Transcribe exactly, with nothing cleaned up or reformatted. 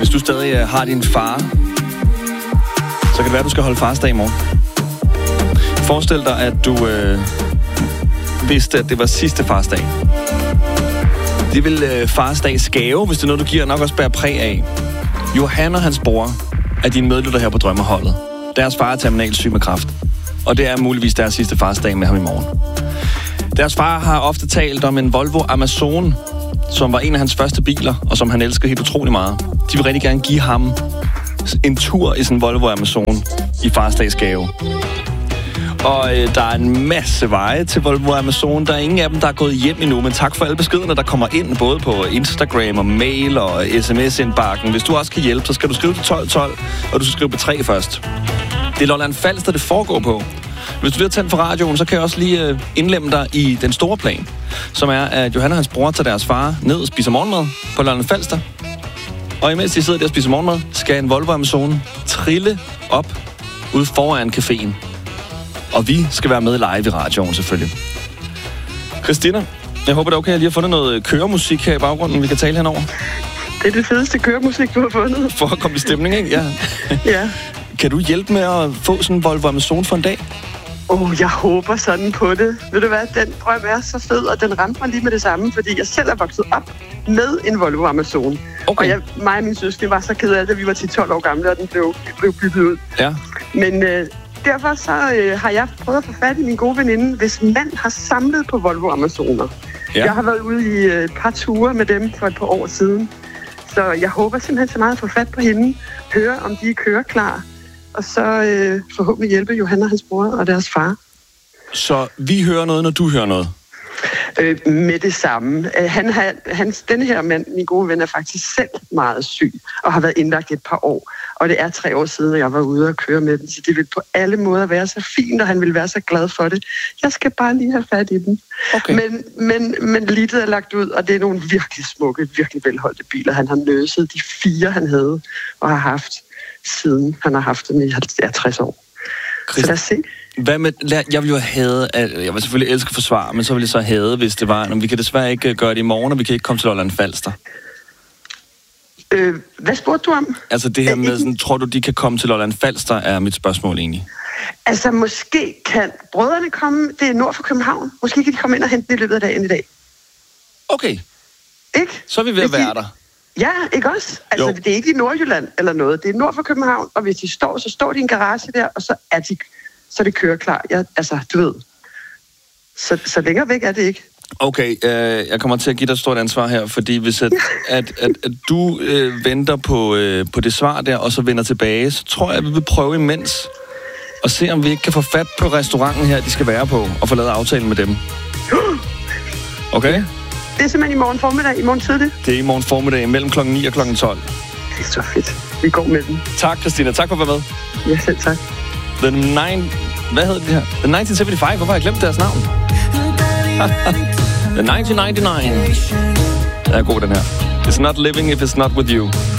Hvis du stadig øh, har din far, så kan det være, at du skal holde farsdag i morgen. Forestil dig, at du øh, vidste, at det var sidste farsdag. Det vil øh, farsdags gave, hvis det er noget, du giver, nok også bære præg af. Johan og hans bror er dine medlytter her på Drømmeholdet. Deres far er terminalsyg med kræft, og det er muligvis deres sidste farsdag med ham i morgen. Deres far har ofte talt om en Volvo Amazon, som var en af hans første biler, og som han elskede helt utrolig meget. De vil rigtig gerne give ham en tur i sådan en Volvo Amazon i farsdagsgave. Og øh, der er en masse veje til Volvo Amazon. Der er ingen af dem, der er gået hjem endnu, men tak for alle beskederne, der kommer ind, både på Instagram og mail og sms-indbakken. Hvis du også kan hjælpe, så skal du skrive til tolv tolv, og du skal skrive på tre først. Det er Lolland Falster, det foregår på. Hvis du vil have tændt for radioen, så kan jeg også lige øh, indlemme dig i den store plan, som er, at Johan og hans bror tager deres far ned og spiser morgenmad på Lolland Falster. Og imens de sidder der og spiser morgenmad, skal en Volvo Amazon trille op ude foran caféen. Og vi skal være med live i radioen, selvfølgelig. Christina, jeg håber, det er okay, at jeg lige har fundet noget køremusik her i baggrunden, vi kan tale henover. Det er det fedeste køremusik, du har fundet. For at komme i stemning, ikke? Ja. Ja. Kan du hjælpe med at få sådan en Volvo Amazon for en dag? Åh, oh, jeg håber sådan på det. Ved du hvad, den drøm er så fed, og den ramte mig lige med det samme, fordi jeg selv er vokset op med en Volvo Amazon. Okay. Og jeg, mig og min søskende var så ked af det, at vi var ti tolv år gamle, og den blev, blev bygget ud. Ja. Men øh, derfor så øh, har jeg prøvet at få fat i min gode veninde, hvis mand har samlet på Volvo Amazoner. Ja. Jeg har været ude i øh, et par ture med dem for et par år siden. Så jeg håber simpelthen så meget at få fat på hende, høre om de er køreklar, og så øh, forhåbentlig hjælpe Johan og hans bror og deres far. Så vi hører noget, når du hører noget? Øh, med det samme. Øh, han har, hans, den her mand, min gode ven, er faktisk selv meget syg og har været indlagt et par år. Og det er tre år siden, at jeg var ude og køre med den, så det vil på alle måder være så fint, og han vil være så glad for det. Jeg skal bare lige have fat i den. Okay. Men, men, men littet er lagt ud, og det er nogle virkelig smukke, virkelig velholdte biler. Han har nøset de fire, han havde og har haft, siden han har haft dem i halvtreds år. Christ. Så lad os se. Hvad med, jeg ville jo have, jeg vil selvfølgelig elske forsvar, men så ville jeg så have, hvis det var, vi kan desværre ikke gøre det i morgen, og vi kan ikke komme til Lolland Falster. Øh, hvad spurgte du om? Altså det her med, sådan, tror du, de kan komme til Lolland Falster, er mit spørgsmål egentlig. Altså måske kan brødrene komme, det er nord for København, måske kan de komme ind og hente det i løbet af dagen i dag. Okay. Ikke? Så er vi ved at være der. Ja, ikke også? Altså jo. Det er ikke i Nordjylland eller noget, det er nord for København, og hvis de står, så står de i en garage der, og så er de, så er det kører klar. Ja, altså, du ved. Så, så længere væk er det ikke. Okay, øh, jeg kommer til at give dig et stort ansvar her, fordi hvis at, at, at, at du øh, venter på, øh, på det svar der, og så vender tilbage, så tror jeg, at vi vil prøve imens og se, om vi ikke kan få fat på restauranten her, de skal være på, og få lavet aftalen med dem. Okay? Det er simpelthen i morgen formiddag, i morgen tidligt. Det er i morgen formiddag, mellem klokken ni og klokken tolv. Det er så fedt. Vi går med den. Tak, Christina. Tak for at være med. Ja, selv tak. The nine... Hvad hedder det her? The nitten syvoghalvfems. Hvorfor har jeg glemt deres navn? The nitten ninety-nine. Det er god, den her. It's not living if it's not with you.